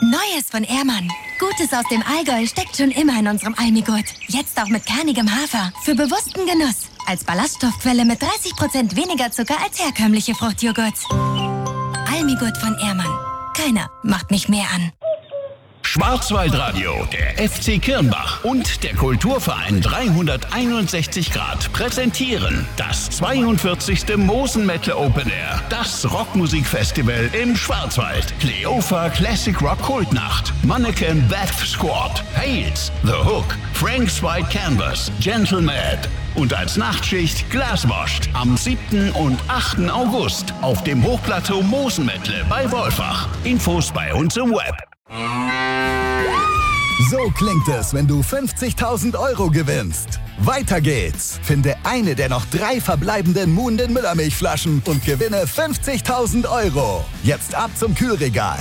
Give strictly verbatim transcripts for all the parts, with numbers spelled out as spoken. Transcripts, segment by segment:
Neues von Ehrmann. Gutes aus dem Allgäu steckt schon immer in unserem Almigurt. Jetzt auch mit kernigem Hafer. Für bewussten Genuss. Als Ballaststoffquelle mit dreißig Prozent weniger Zucker als herkömmliche Fruchtjoghurts. Almigurt von Ehrmann. Keiner macht mich mehr an. Schwarzwaldradio, der F C Kirnbach und der Kulturverein dreihunderteinundsechzig Grad präsentieren das zweiundvierzigste Mosenmetal Open Air, das Rockmusikfestival im Schwarzwald. Cleofa Classic Rock Kultnacht, Mannequin Death Squad, Hales, The Hook, Frank's White Canvas, Gentle Mad und als Nachtschicht Glaswashed am siebten und achten August auf dem Hochplateau Mosenmetle bei Wolfach. Infos bei uns im Web. So klingt es, wenn du fünfzigtausend Euro gewinnst. Weiter geht's. Finde eine der noch drei verbleibenden Muhnden Müllermilchflaschen und gewinne fünfzigtausend Euro. Jetzt ab zum Kühlregal.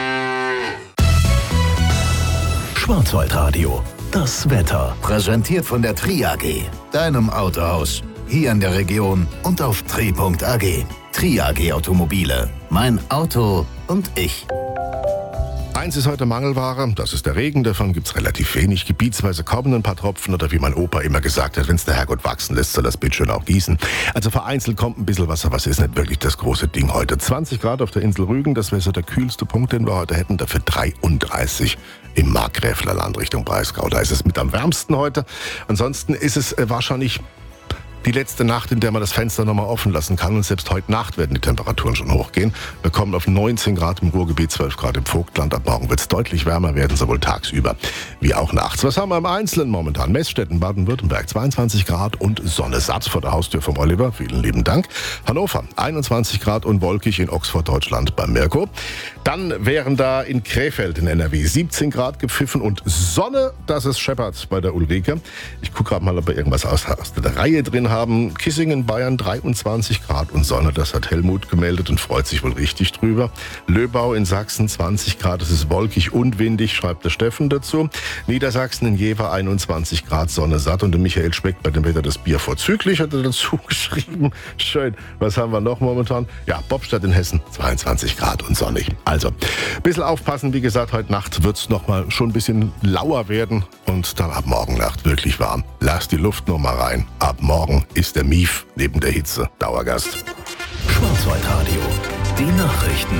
Schwarzwaldradio. Das Wetter. Präsentiert von der Tri A G. Deinem Autohaus. Hier in der Region und auf tri punkt a g. Tri A G Automobile. Mein Auto und ich. Eins ist heute Mangelware, das ist der Regen, davon gibt's relativ wenig, gebietsweise kommen ein paar Tropfen oder wie mein Opa immer gesagt hat, wenn's der Herrgott wachsen lässt, soll das bitte schön auch gießen. Also vereinzelt kommt ein bisschen Wasser, was ist nicht wirklich das große Ding heute. zwanzig Grad auf der Insel Rügen, das wäre so der kühlste Punkt, den wir heute hätten, dafür dreiunddreißig im Markgräflerland Richtung Breisgau. Da ist es mit am wärmsten heute. Ansonsten ist es äh, wahrscheinlich die letzte Nacht, in der man das Fenster nochmal offen lassen kann. Und selbst heute Nacht werden die Temperaturen schon hochgehen. Wir kommen auf neunzehn Grad im Ruhrgebiet, zwölf Grad im Vogtland. Ab morgen wird es deutlich wärmer werden, sowohl tagsüber wie auch nachts. Was haben wir im Einzelnen momentan? Messstätten, Baden-Württemberg, zweiundzwanzig Grad und Sonne satt vor der Haustür vom Oliver. Vielen lieben Dank. Hannover, einundzwanzig Grad und wolkig in Oxford, Deutschland bei Mirko. Dann wären da in Krefeld in N R W siebzehn Grad gepfiffen und Sonne, dass es scheppert bei der Ulrike. Ich gucke gerade mal, ob wir irgendwas aus, aus der Reihe drin haben. Kissingen, Bayern, dreiundzwanzig Grad und Sonne. Das hat Helmut gemeldet und freut sich wohl richtig drüber. Löbau in Sachsen, zwanzig Grad. Es ist wolkig und windig, schreibt der Steffen dazu. Niedersachsen in Jever, einundzwanzig Grad, Sonne satt. Und der Michael Speck bei dem Wetter das Bier vorzüglich, hat er dazu geschrieben. Schön. Was haben wir noch momentan? Ja, Bobstadt in Hessen, zweiundzwanzig Grad und sonnig. Also, ein bisschen aufpassen. Wie gesagt, heute Nacht wird es nochmal schon ein bisschen lauer werden. Und dann ab morgen Nacht wirklich warm. Lass die Luft noch mal rein. Ab morgen ist der Mief neben der Hitze Dauergast. Schwarzwaldradio. Die Nachrichten.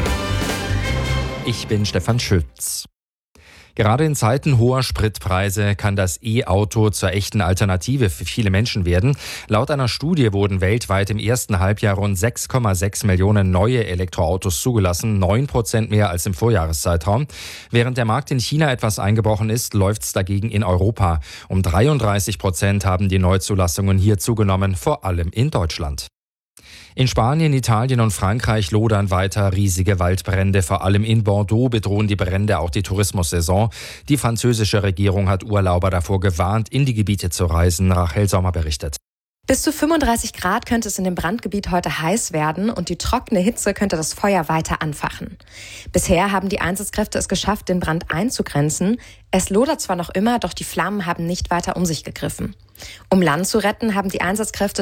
Ich bin Stefan Schütz. Gerade in Zeiten hoher Spritpreise kann das E-Auto zur echten Alternative für viele Menschen werden. Laut einer Studie wurden weltweit im ersten Halbjahr rund sechs Komma sechs Millionen neue Elektroautos zugelassen, neun Prozent mehr als im Vorjahreszeitraum. Während der Markt in China etwas eingebrochen ist, läuft es dagegen in Europa. Um dreiunddreißig Prozent haben die Neuzulassungen hier zugenommen, vor allem in Deutschland. In Spanien, Italien und Frankreich lodern weiter riesige Waldbrände. Vor allem in Bordeaux bedrohen die Brände auch die Tourismussaison. Die französische Regierung hat Urlauber davor gewarnt, in die Gebiete zu reisen. Rachel Sommer berichtet. Bis zu fünfunddreißig Grad könnte es in dem Brandgebiet heute heiß werden und die trockene Hitze könnte das Feuer weiter anfachen. Bisher haben die Einsatzkräfte es geschafft, den Brand einzugrenzen. Es lodert zwar noch immer, doch die Flammen haben nicht weiter um sich gegriffen. Um Land zu retten, haben die Einsatzkräfte